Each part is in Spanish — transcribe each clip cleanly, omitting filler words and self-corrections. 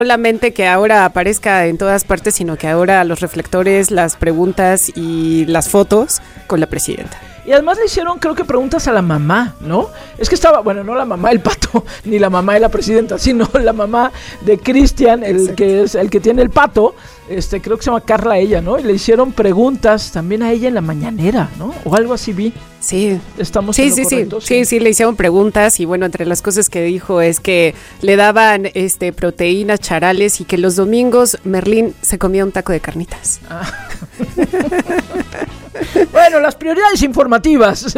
Solamente que ahora aparezca en todas partes, sino que ahora los reflectores, las preguntas y las fotos con la presidenta. Y además le hicieron, creo que preguntas a la mamá, ¿no? Es que estaba, bueno, no la mamá del pato, ni la mamá de la presidenta, sino la mamá de Cristian, que es el que tiene el pato, creo que se llama Carla ella, ¿no? Y le hicieron preguntas también a ella en la mañanera, ¿no? O algo así vi. Sí. ¿Estamos en lo correcto? Sí, le hicieron preguntas y bueno, entre las cosas que dijo es que le daban proteínas, charales y que los domingos Merlín se comía un taco de carnitas. Ah. Bueno, las prioridades informativas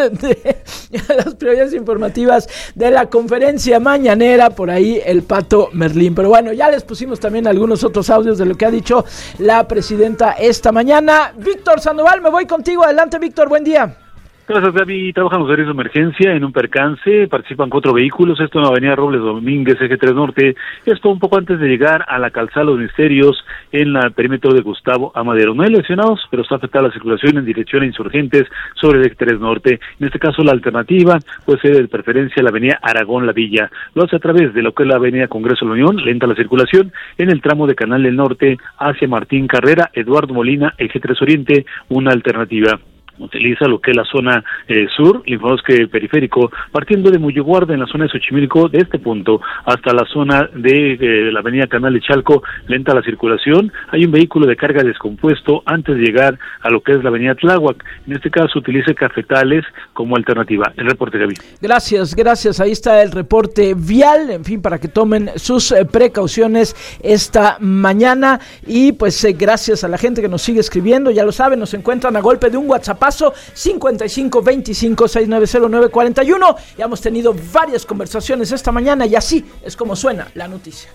de la conferencia mañanera, por ahí el pato Merlín. Pero bueno, ya les pusimos también algunos otros audios de lo que ha dicho la presidenta esta mañana. Víctor Sandoval, me voy contigo. Adelante, Víctor, buen día. Gracias, Gaby. Trabajan los servicios de emergencia en un percance, participan 4 vehículos, esto en la avenida Robles Domínguez, eje 3 Norte, esto un poco antes de llegar a la calzada Los Ministerios, en el perímetro de Gustavo Amadero. No hay lesionados, pero está afectada la circulación en dirección a Insurgentes sobre el eje 3 Norte. En este caso, la alternativa puede ser de preferencia la avenida Aragón La Villa. Lo hace a través de lo que es la avenida Congreso de la Unión, lenta la circulación en el tramo de Canal del Norte hacia Martín Carrera, Eduardo Molina, eje 3 Oriente, una alternativa. Utiliza lo que es la zona sur, el Infobosque Periférico, partiendo de Muyoguarda en la zona de Xochimilco, de este punto hasta la zona de la avenida Canal de Chalco, lenta la circulación. Hay un vehículo de carga descompuesto antes de llegar a lo que es la avenida Tláhuac. En este caso utilice Cafetales como alternativa. El reporte, Gaby. Gracias. Ahí está el reporte vial, en fin, para que tomen sus precauciones esta mañana. Y pues gracias a la gente que nos sigue escribiendo, ya lo saben, nos encuentran a golpe de un WhatsApp. Paso 5525690941. Ya hemos tenido varias conversaciones esta mañana y así es como suena la noticia.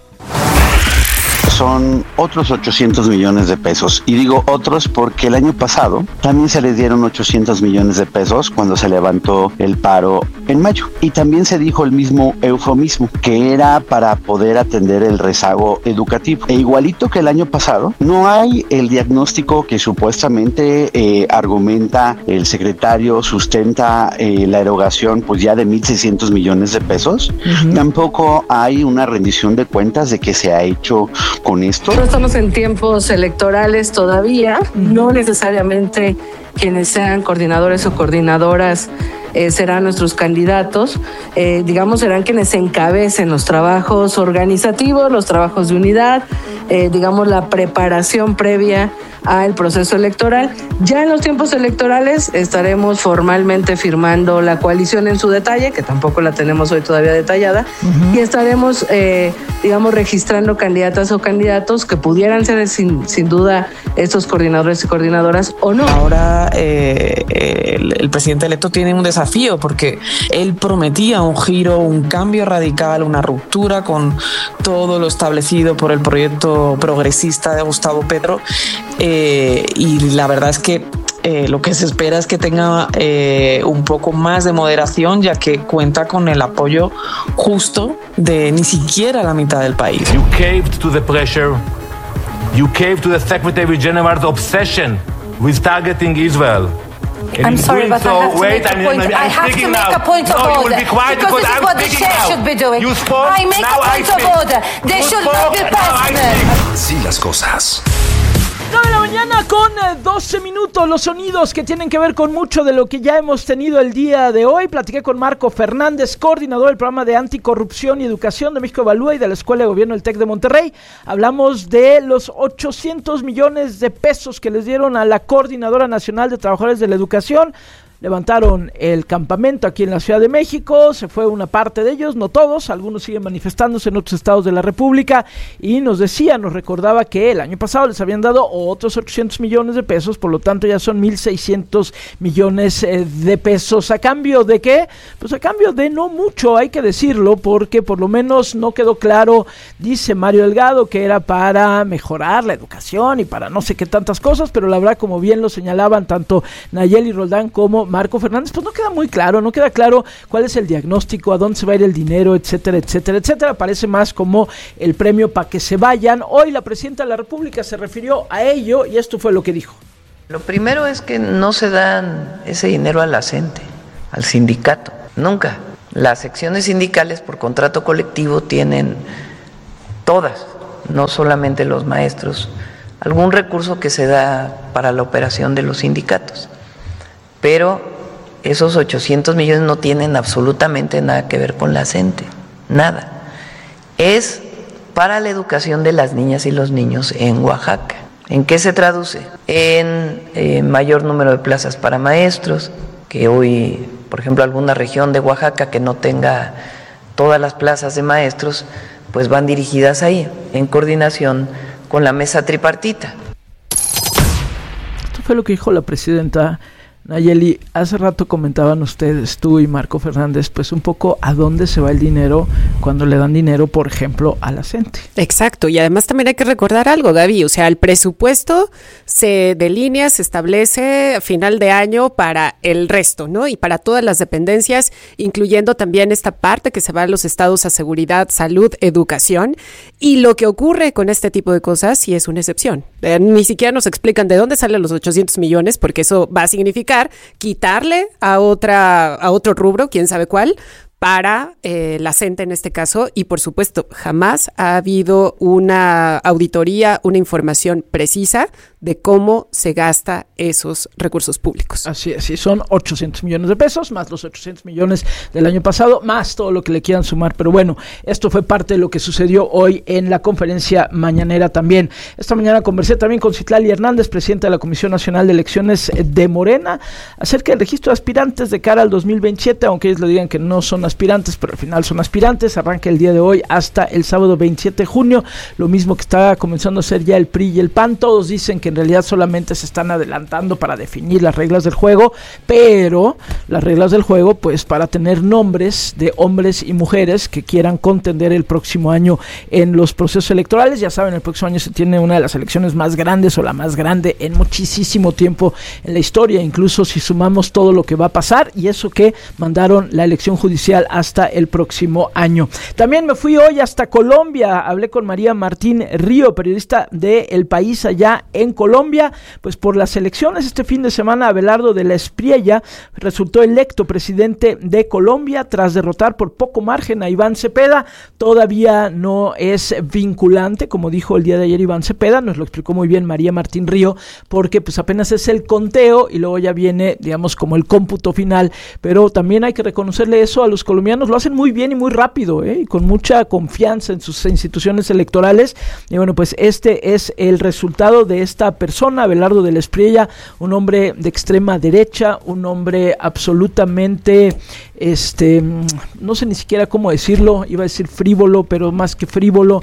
Son otros 800 millones de pesos. Y digo otros porque el año pasado también se les dieron 800 millones de pesos cuando se levantó el paro en mayo. Y también se dijo el mismo eufemismo, que era para poder atender el rezago educativo. E igualito que el año pasado, no hay el diagnóstico que supuestamente argumenta el secretario, sustenta la erogación pues ya de 1,600 millones de pesos. Uh-huh. Tampoco hay una rendición de cuentas de qué se ha hecho con esto. No estamos en tiempos electorales todavía, no necesariamente quienes sean coordinadores o coordinadoras serán nuestros candidatos, serán quienes encabecen los trabajos organizativos, los trabajos de unidad, la preparación previa al proceso electoral. Ya en los tiempos electorales estaremos formalmente firmando la coalición en su detalle, que tampoco la tenemos hoy todavía detallada, y estaremos, registrando candidatas o candidatos que pudieran ser sin duda estos coordinadores y coordinadoras o no. Ahora el presidente electo tiene un desafío porque él prometía un giro, un cambio radical, una ruptura con todo lo establecido por el proyecto progresista de Gustavo Petro, y la verdad es que lo que se espera es que tenga un poco más de moderación, ya que cuenta con el apoyo justo de ni siquiera la mitad del país. You caved to the pressure. You caved to the Secretary General's obsession with targeting Israel. I'm sorry, but I have to make a point of order. Because this is what the chair should be doing. You spoke, I make a point of order. They should not be personal. Así las cosas. 9 de la mañana con 12 minutos, los sonidos que tienen que ver con mucho de lo que ya hemos tenido el día de hoy. Platiqué con Marco Fernández, coordinador del programa de anticorrupción y educación de México Evalúa y de la Escuela de Gobierno del TEC de Monterrey. Hablamos de los 800 millones de pesos que les dieron a la Coordinadora Nacional de Trabajadores de la Educación. Levantaron el campamento aquí en la Ciudad de México, se fue una parte de ellos, no todos, algunos siguen manifestándose en otros estados de la República, y nos recordaba que el año pasado les habían dado otros 800 millones de pesos, por lo tanto ya son 1,600 millones de pesos. ¿A cambio de qué? Pues a cambio de no mucho, hay que decirlo, porque por lo menos no quedó claro, dice Mario Delgado, que era para mejorar la educación y para no sé qué tantas cosas, pero la verdad, como bien lo señalaban tanto Nayeli Roldán como Marco Fernández, pues no queda muy claro, no queda claro cuál es el diagnóstico, a dónde se va a ir el dinero, etcétera, etcétera, etcétera. Parece más como el premio para que se vayan. Hoy la presidenta de la República se refirió a ello y esto fue lo que dijo. Lo primero es que no se dan ese dinero a la gente, al sindicato, nunca. Las secciones sindicales por contrato colectivo tienen todas no solamente los maestros, algún recurso que se da para la operación de los sindicatos. Pero esos 800 millones no tienen absolutamente nada que ver con la CENTE, nada. Es para la educación de las niñas y los niños en Oaxaca. ¿En qué se traduce? En mayor número de plazas para maestros, que hoy, por ejemplo, alguna región de Oaxaca que no tenga todas las plazas de maestros, pues van dirigidas ahí, en coordinación con la mesa tripartita. Esto fue lo que dijo la presidenta Nayeli. Hace rato comentaban ustedes, tú y Marco Fernández, pues un poco a dónde se va el dinero cuando le dan dinero, por ejemplo, a la CENTE. Exacto, y además también hay que recordar algo, Gaby, o sea, el presupuesto se delinea, se establece a final de año para el resto, ¿no? Y para todas las dependencias, incluyendo también esta parte que se va a los estados a seguridad, salud, educación, y lo que ocurre con este tipo de cosas sí es una excepción. Ni siquiera nos explican de dónde salen los 800 millones, porque eso va a significar quitarle a otro rubro, quién sabe cuál, para la CENTE en este caso, y por supuesto jamás ha habido una auditoría, una información precisa de cómo se gasta esos recursos públicos. Así es, y son 800 millones de pesos, más los 800 millones del año pasado, más todo lo que le quieran sumar, pero bueno, esto fue parte de lo que sucedió hoy en la conferencia mañanera también. Esta mañana conversé también con Citlali Hernández, presidenta de la Comisión Nacional de Elecciones de Morena, acerca del registro de aspirantes de cara al 2027, aunque ellos le digan que no son aspirantes, pero al final son aspirantes. Arranca el día de hoy hasta el sábado 27 de junio, lo mismo que está comenzando a hacer ya el PRI y el PAN. Todos dicen que en realidad solamente se están adelantando para definir las reglas del juego, pero las reglas del juego pues para tener nombres de hombres y mujeres que quieran contender el próximo año en los procesos electorales. Ya saben, el próximo año se tiene una de las elecciones más grandes o la más grande en muchísimo tiempo en la historia, incluso si sumamos todo lo que va a pasar y eso que mandaron la elección judicial hasta el próximo año. También me fui hoy hasta Colombia, hablé con María Martín Río, periodista de El País allá en Colombia, pues por las elecciones. Este fin de semana Abelardo de la Espriella resultó electo presidente de Colombia tras derrotar por poco margen a Iván Cepeda. Todavía no es vinculante, como dijo el día de ayer Iván Cepeda, nos lo explicó muy bien María Martín Río, porque pues apenas es el conteo y luego ya viene, digamos, como el cómputo final, pero también hay que reconocerle eso a los colombianos, lo hacen muy bien y muy rápido, y con mucha confianza en sus instituciones electorales. Y bueno, pues este es el resultado de esta persona, Abelardo de la Espriella, un hombre de extrema derecha, un hombre absolutamente, no sé ni siquiera cómo decirlo, iba a decir frívolo, pero más que frívolo,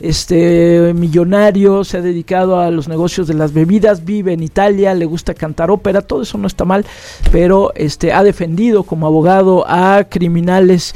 millonario, se ha dedicado a los negocios de las bebidas, vive en Italia, le gusta cantar ópera, todo eso no está mal, pero ha defendido como abogado a criminales,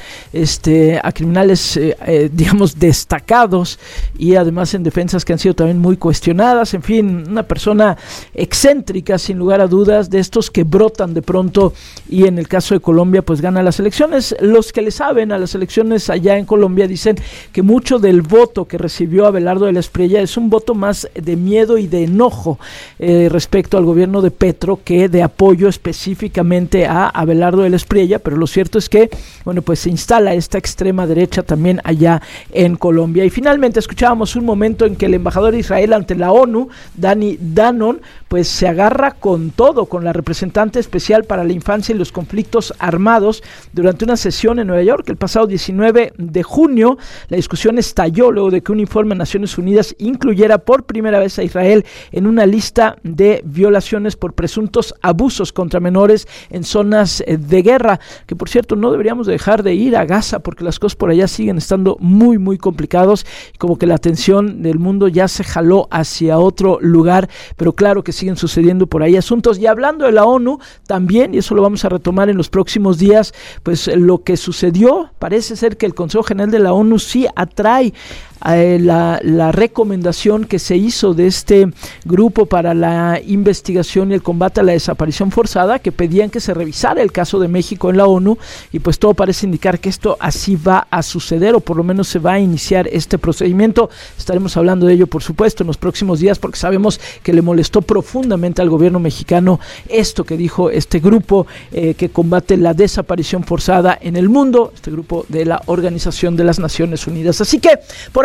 digamos, destacados, y además en defensas que han sido también muy cuestionadas. En fin, una persona excéntrica, sin lugar a dudas, de estos que brotan de pronto, y en el caso de Colombia pues gana las elecciones. Los que le saben a las elecciones allá en Colombia dicen que mucho del voto que recibió Abelardo de la Espriella es un voto más de miedo y de enojo respecto al gobierno de Petro que de apoyo específicamente a Abelardo de la Espriella, pero lo cierto es que, bueno, pues se instala esta extrema derecha también allá en Colombia. Y finalmente escuchábamos un momento en que el embajador de Israel ante la ONU, Dani Danon, pues se agarra con todo, con la representante especial para la infancia y los conflictos armados durante una sesión en Nueva York el pasado 19 de junio. La discusión estalló luego de que un informe de Naciones Unidas incluyera por primera vez a Israel en una lista de violaciones por presuntos abusos contra menores en zonas de guerra, que por cierto no deberíamos dejar de ir a Gaza porque las cosas por allá siguen estando muy muy complicados, y como que la atención del mundo ya se jaló hacia otro lugar, pero claro que siguen sucediendo por ahí asuntos. Y hablando de la ONU también, y eso lo vamos a retomar en los próximos días, pues lo que sucedió, parece ser que el Consejo General de la ONU sí atrae la recomendación que se hizo de este grupo para la investigación y el combate a la desaparición forzada, que pedían que se revisara el caso de México en la ONU, y pues todo parece indicar que esto así va a suceder, o por lo menos se va a iniciar este procedimiento. Estaremos hablando de ello, por supuesto, en los próximos días, porque sabemos que le molestó profundamente al gobierno mexicano esto que dijo este grupo que combate la desaparición forzada en el mundo, este grupo de la Organización de las Naciones Unidas. Así que por ahí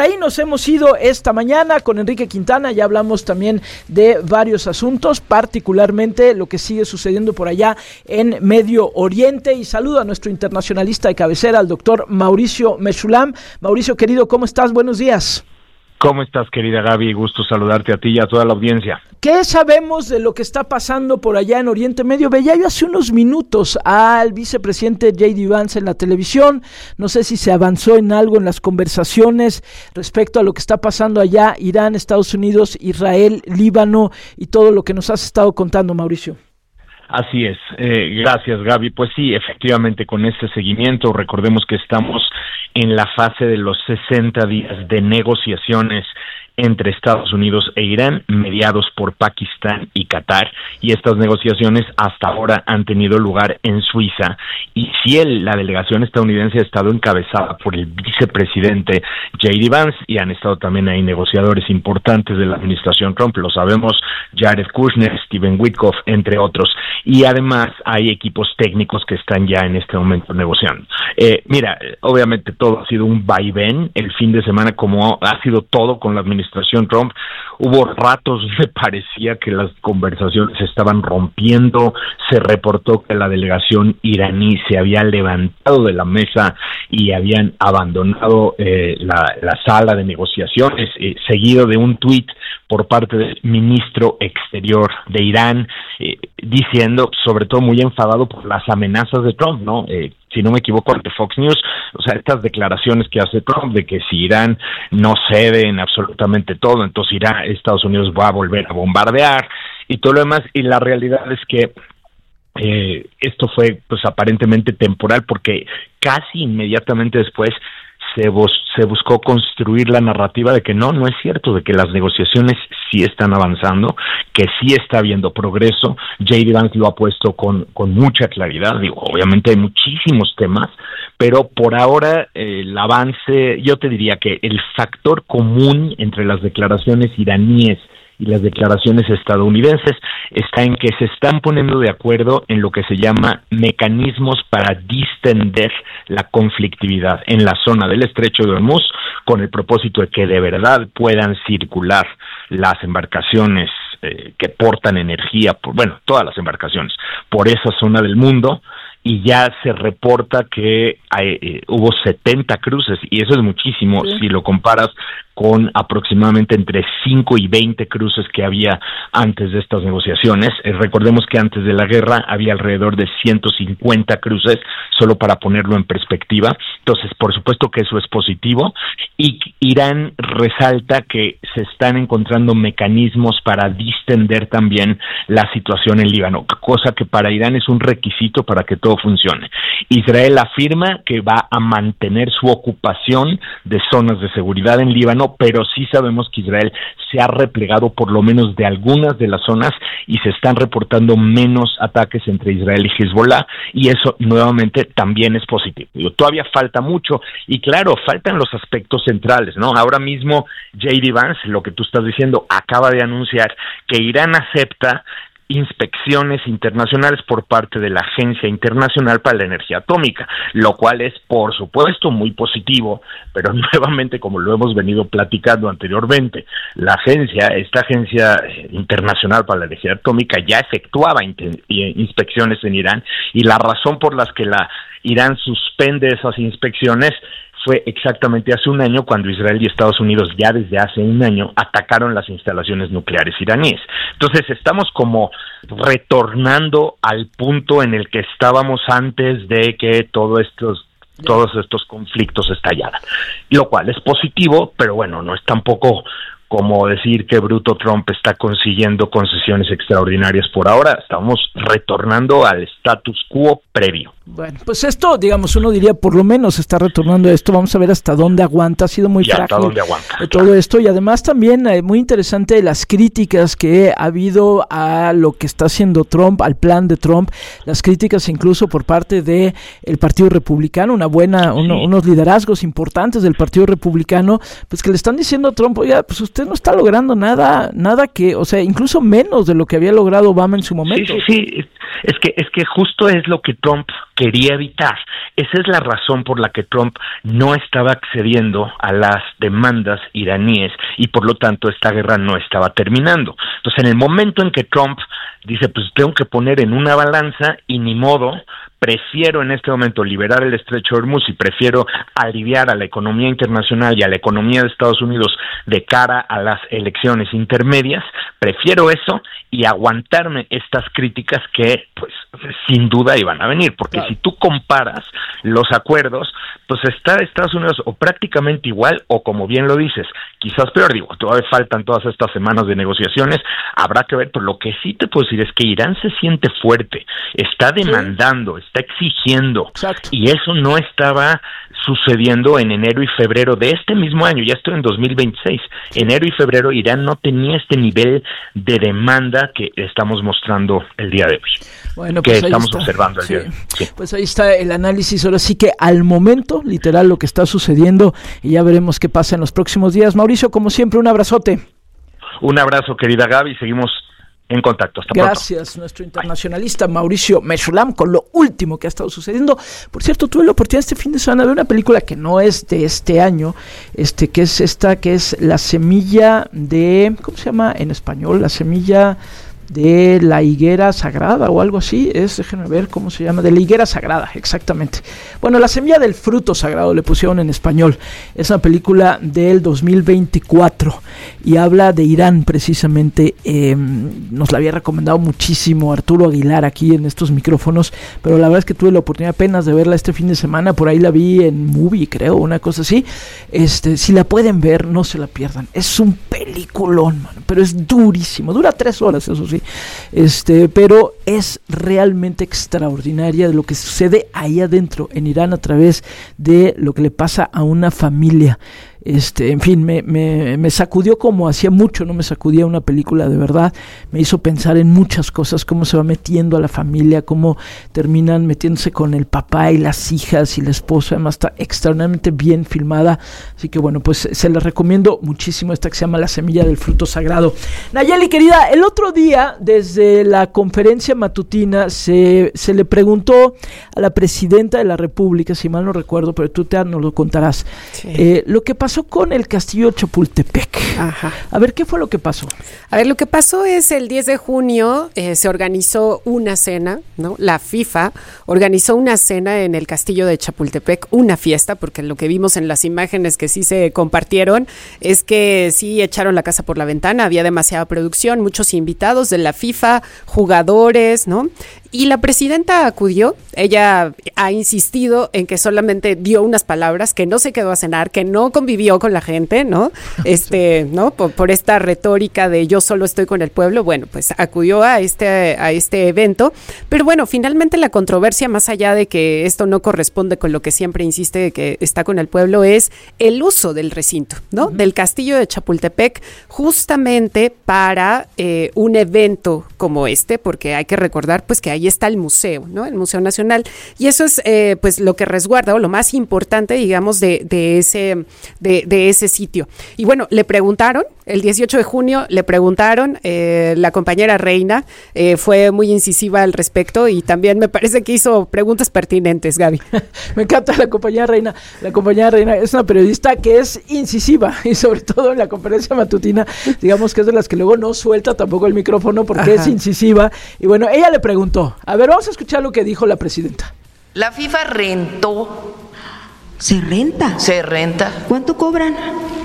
ahí nos hemos ido esta mañana con Enrique Quintana. Ya hablamos también de varios asuntos, particularmente lo que sigue sucediendo por allá en Medio Oriente. Y saludo a nuestro internacionalista de cabecera, al doctor Mauricio Meshulam. Mauricio, querido, ¿cómo estás? Buenos días. ¿Cómo estás, querida Gaby? Gusto saludarte a ti y a toda la audiencia. ¿Qué sabemos de lo que está pasando por allá en Oriente Medio? Veía yo hace unos minutos al vicepresidente J.D. Vance en la televisión. No sé si se avanzó en algo en las conversaciones respecto a lo que está pasando allá, Irán, Estados Unidos, Israel, Líbano y todo lo que nos has estado contando, Mauricio. Así es, gracias Gaby. Pues sí, efectivamente con este seguimiento, recordemos que estamos en la fase de los 60 días de negociaciones entre Estados Unidos e Irán, mediados por Pakistán y Qatar, y estas negociaciones hasta ahora han tenido lugar en Suiza, y si la delegación estadounidense ha estado encabezada por el vicepresidente J.D. Vance, y han estado también ahí negociadores importantes de la administración Trump, lo sabemos, Jared Kushner, Steven Witkoff, entre otros, y además hay equipos técnicos que están ya en este momento negociando. Mira, obviamente todo ha sido un vaivén, el fin de semana como ha sido todo con la administración Trump, hubo ratos me parecía que las conversaciones se estaban rompiendo, se reportó que la delegación iraní se había levantado de la mesa y habían abandonado la sala de negociaciones, seguido de un tuit por parte del ministro exterior de Irán, diciendo, sobre todo muy enfadado por las amenazas de Trump, ¿no? Si no me equivoco, ante Fox News, o sea, estas declaraciones que hace Trump de que si Irán no cede en absolutamente todo, entonces Estados Unidos va a volver a bombardear y todo lo demás, y la realidad es que esto fue pues aparentemente temporal, porque casi inmediatamente después se buscó construir la narrativa de que no es cierto, de que las negociaciones sí están avanzando, que sí está habiendo progreso. J.D. Vance lo ha puesto con mucha claridad. Digo, obviamente hay muchísimos temas, pero por ahora el avance, yo te diría que el factor común entre las declaraciones iraníes y las declaraciones estadounidenses está en que se están poniendo de acuerdo en lo que se llama mecanismos para distender la conflictividad en la zona del Estrecho de Hormuz, con el propósito de que de verdad puedan circular las embarcaciones que portan energía, todas las embarcaciones, por esa zona del mundo, y ya se reporta que hubo 70 cruces, y eso es muchísimo, sí, si lo comparas con aproximadamente entre 5 y 20 cruces que había antes de estas negociaciones. Recordemos que antes de la guerra había alrededor de 150 cruces, solo para ponerlo en perspectiva. Entonces, por supuesto que eso es positivo, y Irán resalta que se están encontrando mecanismos para distender también la situación en Líbano, cosa que para Irán es un requisito para que todo funcione. Israel afirma que va a mantener su ocupación de zonas de seguridad en Líbano, pero sí sabemos que Israel se ha replegado por lo menos de algunas de las zonas y se están reportando menos ataques entre Israel y Hezbollah, y eso nuevamente también es positivo. Todavía falta mucho, y claro, faltan los aspectos centrales, ¿no? Ahora mismo J.D. Vance, lo que tú estás diciendo, acaba de anunciar que Irán acepta inspecciones internacionales por parte de la Agencia Internacional para la Energía Atómica, lo cual es, por supuesto, muy positivo, pero nuevamente, como lo hemos venido platicando anteriormente, esta Agencia Internacional para la Energía Atómica ya efectuaba inspecciones en Irán, y la razón por las que Irán suspende esas inspecciones fue exactamente hace un año, cuando Israel y Estados Unidos ya desde hace un año atacaron las instalaciones nucleares iraníes. Entonces estamos como retornando al punto en el que estábamos antes de que todos estos conflictos estallaran, lo cual es positivo, pero bueno, no es tampoco como decir que bruto Trump está consiguiendo concesiones extraordinarias por ahora. Estamos retornando al status quo previo. Bueno, pues esto, digamos, uno diría, por lo menos está retornando a esto. Vamos a ver hasta dónde aguanta. Ha sido muy frágil hasta dónde aguanta, todo esto, y además también muy interesante las críticas que ha habido a lo que está haciendo Trump, al plan de Trump, las críticas incluso por parte de el Partido Republicano, unos liderazgos importantes del Partido Republicano, pues que le están diciendo a Trump, oiga, pues usted no está logrando nada que, o sea, incluso menos de lo que había logrado Obama en su momento. Sí, es que justo es lo que Trump quería evitar. Esa es la razón por la que Trump no estaba accediendo a las demandas iraníes y por lo tanto esta guerra no estaba terminando. Entonces, en el momento en que Trump dice, pues tengo que poner en una balanza y ni modo, prefiero en este momento liberar el estrecho de Hormuz y prefiero aliviar a la economía internacional y a la economía de Estados Unidos de cara a las elecciones intermedias, prefiero eso y aguantarme estas críticas que, pues, sin duda iban a venir, porque claro, si tú comparas los acuerdos, pues está Estados Unidos o prácticamente igual o, como bien lo dices, quizás peor. Digo, todavía faltan todas estas semanas de negociaciones, habrá que ver, pero lo que sí te puedo decir es que Irán se siente fuerte, está demandando, está exigiendo, exacto, y eso no estaba sucediendo en enero y febrero de este mismo año. Ya estoy en 2026, enero y febrero Irán no tenía este nivel de demanda que estamos mostrando el día de hoy. Bueno, que pues estamos observando el día de hoy. Sí. Pues ahí está el análisis, ahora sí que al momento, literal, lo que está sucediendo, y ya veremos qué pasa en los próximos días. Mauricio, como siempre, un abrazote. Un abrazo, querida Gaby, seguimos en contacto. Hasta Gracias, pronto. Nuestro internacionalista Mauricio Meshulam, con lo último que ha estado sucediendo. Por cierto, tuve la oportunidad este fin de semana de ver una película que no es de este año, que es La semilla de, ¿cómo se llama en español? La semilla de la higuera sagrada o algo así, déjenme ver cómo se llama, de la higuera sagrada, exactamente. Bueno, La semilla del fruto sagrado le pusieron en español. Es una película del 2024 y habla de Irán precisamente. Nos la había recomendado muchísimo Arturo Aguilar aquí en estos micrófonos, pero la verdad es que tuve la oportunidad apenas de verla este fin de semana, por ahí la vi en Movie, creo, una cosa así. Si la pueden ver, no se la pierdan. Es un peliculón, mano, pero es durísimo, dura 3 horas, eso sí. Pero es realmente extraordinaria de lo que sucede ahí adentro en Irán a través de lo que le pasa a una familia. En fin, me sacudió como hacía mucho no me sacudía una película, de verdad. Me hizo pensar en muchas cosas, cómo se va metiendo a la familia, cómo terminan metiéndose con el papá y las hijas y la esposa. Además está extraordinariamente bien filmada, así que bueno, pues se la recomiendo muchísimo, esta que se llama La semilla del fruto sagrado. Nayeli, querida, el otro día desde la conferencia matutina se le preguntó a la presidenta de la República, si mal no recuerdo, pero tú nos lo contarás, sí, lo que pasó con el castillo de Chapultepec. Ajá. A ver, ¿qué fue lo que pasó? A ver, lo que pasó es el 10 de junio se organizó una cena, ¿no? La FIFA organizó una cena en el castillo de Chapultepec, una fiesta, porque lo que vimos en las imágenes que sí se compartieron es que sí echaron la casa por la ventana, había demasiada producción, muchos invitados de la FIFA, jugadores, ¿no? Y la presidenta acudió, ella ha insistido en que solamente dio unas palabras, que no se quedó a cenar, que no convivió con la gente, ¿no? ¿No? Por esta retórica de yo solo estoy con el pueblo. Bueno, pues acudió a este evento, pero bueno, finalmente la controversia, más allá de que esto no corresponde con lo que siempre insiste de que está con el pueblo, es el uso del recinto, ¿no? Uh-huh. Del castillo de Chapultepec, justamente para un evento como este, porque hay que recordar pues que ahí está el museo, ¿no? El Museo Nacional, y eso es pues lo que resguarda o lo más importante, digamos, de ese sitio. Y bueno, le preguntaron, el 18 de junio le preguntaron, la compañera Reina fue muy incisiva al respecto y también me parece que hizo preguntas pertinentes, Gaby. Me encanta la compañera Reina. La compañera Reina es una periodista que es incisiva y sobre todo en la conferencia matutina, digamos que es de las que luego no suelta tampoco el micrófono porque es incisiva. Y bueno, ella le preguntó. A ver, vamos a escuchar lo que dijo la presidenta. La FIFA rentó. ¿Se renta? Se renta. ¿Cuánto cobran?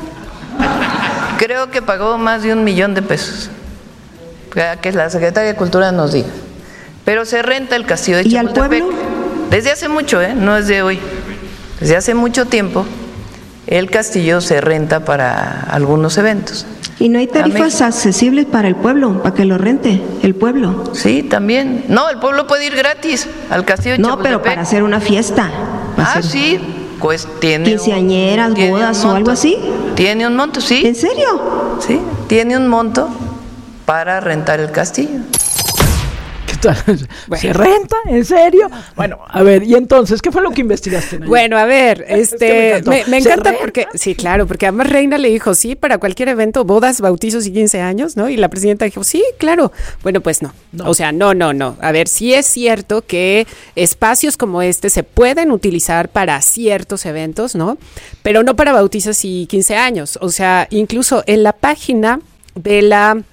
Creo que pagó más de $1 millón. Que la Secretaría de Cultura nos diga. Pero se renta el castillo de Chapultepec. ¿Y al pueblo? Desde hace mucho, no es de hoy. Desde hace mucho tiempo el castillo se renta para algunos eventos. ¿Y no hay tarifas accesibles para el pueblo, para que lo rente el pueblo? Sí, también. No, el pueblo puede ir gratis al castillo de Chapultepec. No, pero para hacer una fiesta. Sí, pues tiene... ¿Quinceañeras, bodas o algo así? Tiene un monto, sí. ¿En serio? Sí, tiene un monto para rentar el castillo. Bueno. ¿Se renta? ¿En serio? Bueno, a ver, y entonces, ¿qué fue lo que investigaste, Nayeli? Bueno, a ver, me encanta porque, sí, claro, porque además Reina le dijo, sí, para cualquier evento, bodas, bautizos y 15 años, ¿no? Y la presidenta dijo, sí, claro. Bueno, pues no. O sea, no. A ver, sí es cierto que espacios como este se pueden utilizar para ciertos eventos, ¿no? Pero no para bautizos y 15 años. O sea, incluso en la página de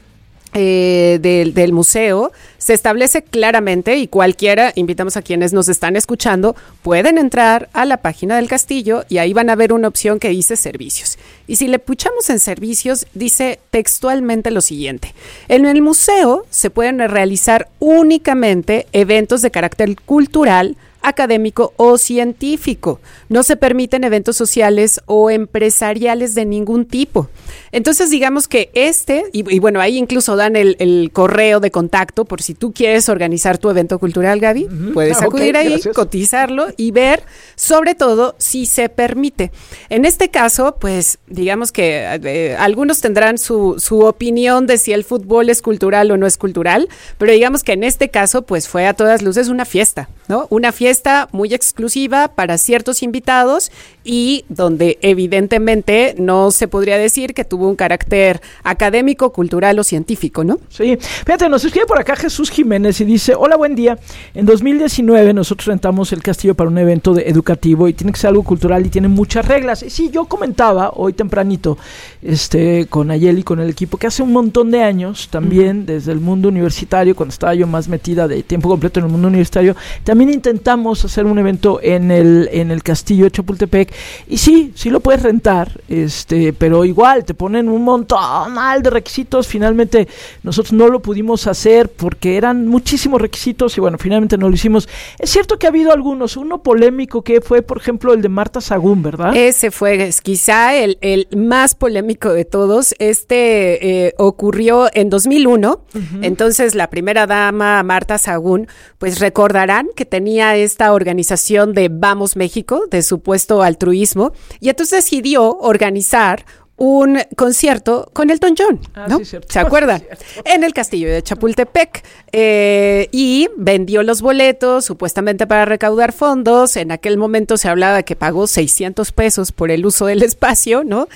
del museo se establece claramente, y cualquiera, invitamos a quienes nos están escuchando, pueden entrar a la página del castillo y ahí van a ver una opción que dice servicios. Y si le puchamos en servicios, dice textualmente lo siguiente: en el museo se pueden realizar únicamente eventos de carácter cultural, académico o científico. No se permiten eventos sociales o empresariales de ningún tipo. Entonces, digamos que y bueno, ahí incluso dan el correo de contacto por si tú quieres organizar tu evento cultural, Gaby. Puedes acudir ahí, gracias, cotizarlo y ver, sobre todo, si se permite. En este caso, pues, digamos que algunos tendrán su opinión de si el fútbol es cultural o no es cultural, pero digamos que en este caso, pues, fue a todas luces una fiesta, ¿no? Una fiesta muy exclusiva para ciertos invitados y donde evidentemente no se podría decir que tuvo un carácter académico, cultural o científico, ¿no? Sí, fíjate, nos escribe por acá Jesús Jiménez y dice: hola, buen día. En 2019 nosotros rentamos el castillo para un evento educativo y tiene que ser algo cultural y tiene muchas reglas. Y sí, yo comentaba hoy tempranito con Nayeli y con el equipo que hace un montón de años también desde el mundo universitario, cuando estaba yo más metida de tiempo completo en el mundo universitario, también intentamos hacer un evento en el castillo de Chapultepec y sí lo puedes rentar, pero igual te ponen un montón de requisitos. Finalmente nosotros no lo pudimos hacer porque eran muchísimos requisitos y bueno, finalmente no lo hicimos. Es cierto que ha habido algunos, uno polémico que fue, por ejemplo, el de Marta Sagún, ¿verdad? Ese fue quizá el más polémico de todos. Ocurrió en 2001, entonces la primera dama, Marta Sagún, pues recordarán que tenía esta organización de Vamos México, de supuesto altruismo, y entonces decidió organizar un concierto con Elton John, ¿no? Sí, ¿se acuerdan? Sí, en el castillo de Chapultepec, y vendió los boletos supuestamente para recaudar fondos. En aquel momento se hablaba que pagó 600 pesos por el uso del espacio, ¿no?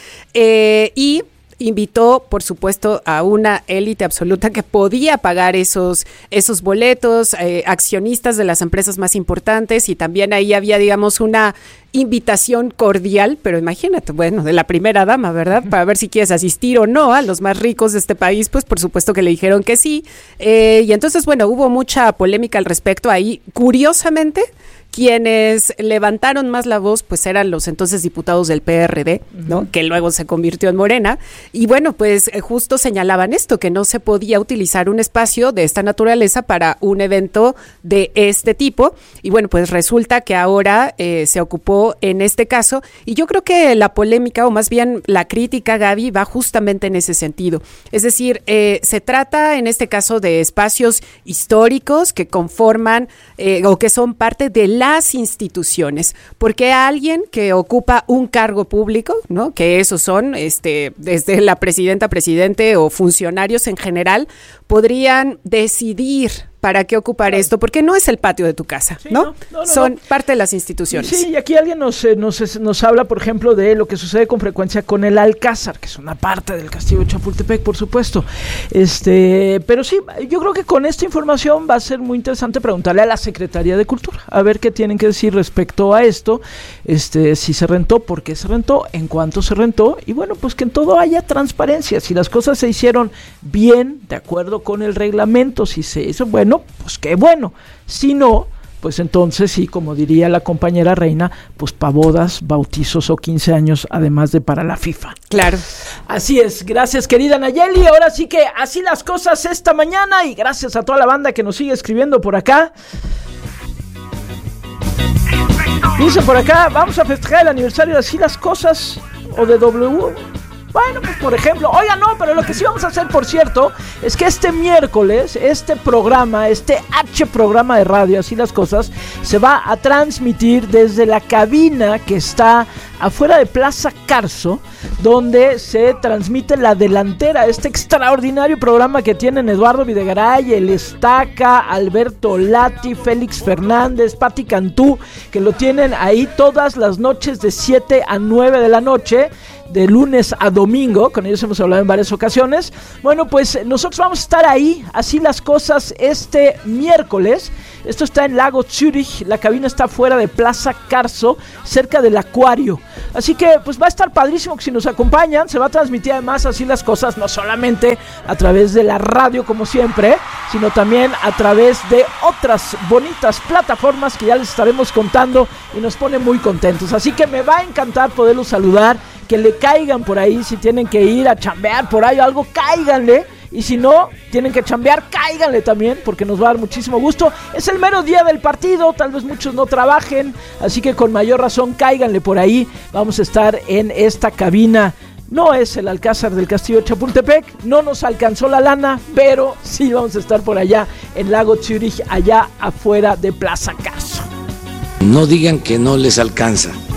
Y invitó, por supuesto, a una élite absoluta que podía pagar esos boletos, accionistas de las empresas más importantes, y también ahí había, digamos, una invitación cordial, pero imagínate, bueno, de la primera dama, ¿verdad? Para ver si quieres asistir o no a los más ricos de este país, pues por supuesto que le dijeron que sí. Y entonces, bueno, hubo mucha polémica al respecto ahí. Curiosamente, quienes levantaron más la voz, pues eran los entonces diputados del PRD, ¿no? Que luego se convirtió en Morena. Y bueno, pues justo señalaban esto, que no se podía utilizar un espacio de esta naturaleza para un evento de este tipo. Y bueno, pues resulta que ahora se ocupó en este caso. Y yo creo que la polémica, o más bien la crítica, Gaby, va justamente en ese sentido. Es decir, se trata en este caso de espacios históricos que conforman o que son parte de las instituciones, porque alguien que ocupa un cargo público, ¿no? Que esos son desde la presidenta, presidente o funcionarios en general, podrían decidir para qué ocupar esto, porque no es el patio de tu casa, sí, ¿no? Son parte de las instituciones. Sí, y aquí alguien nos habla, por ejemplo, de lo que sucede con frecuencia con el Alcázar, que es una parte del castillo de Chapultepec, por supuesto. Pero sí, yo creo que con esta información va a ser muy interesante preguntarle a la Secretaría de Cultura, a ver qué tienen que decir respecto a esto, si se rentó, por qué se rentó, en cuánto se rentó, y bueno, pues que en todo haya transparencia. Si las cosas se hicieron bien, de acuerdo con el reglamento, si se hizo bueno, pues qué bueno. Si no, pues entonces sí, como diría la compañera Reina, pues para bodas, bautizos o 15 años, además de para la FIFA. Claro. Así es, gracias querida Nayeli. Ahora sí que así las cosas esta mañana, y gracias a toda la banda que nos sigue escribiendo por acá. Dice por acá, vamos a festejar el aniversario de Así las Cosas o de W. Bueno, pues por ejemplo, oiga, no, pero lo que sí vamos a hacer, por cierto, es que este miércoles, este programa de radio, Así las Cosas, se va a transmitir desde la cabina que está afuera de Plaza Carso, donde se transmite La Delantera, este extraordinario programa que tienen Eduardo Videgaray, El Estaca, Alberto Lati, Félix Fernández, Pati Cantú, que lo tienen ahí todas las noches de 7 a 9 de la noche, de lunes a domingo. Con ellos hemos hablado en varias ocasiones. Bueno, pues nosotros vamos a estar ahí, así las cosas, este miércoles. Esto está en Lago Zürich, la cabina está fuera de Plaza Carso, cerca del acuario. Así que pues va a estar padrísimo que si nos acompañan. Se va a transmitir además así las cosas, no solamente a través de la radio como siempre, sino también a través de otras bonitas plataformas que ya les estaremos contando y nos pone muy contentos. Así que me va a encantar poderlos saludar, que le caigan por ahí, si tienen que ir a chambear por ahí o algo, cáiganle. Y si no, tienen que chambear, cáiganle también, porque nos va a dar muchísimo gusto. Es el mero día del partido, tal vez muchos no trabajen, así que con mayor razón, cáiganle por ahí. Vamos a estar en esta cabina. No es el Alcázar del Castillo de Chapultepec, no nos alcanzó la lana, pero sí vamos a estar por allá en Lago Zürich, allá afuera de Plaza Carso. No digan que no les alcanza.